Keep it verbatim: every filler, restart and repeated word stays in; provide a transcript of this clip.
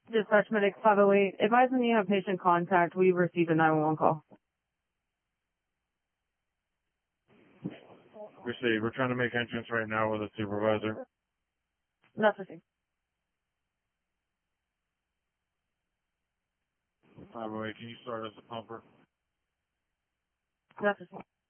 Dispatch medic five oh eight. Advise when you have patient contact, we received a nine one one call. Receive. We're trying to make entrance right now with a supervisor. That's the thing. five oh eight, can you start as a pumper? That's the thing.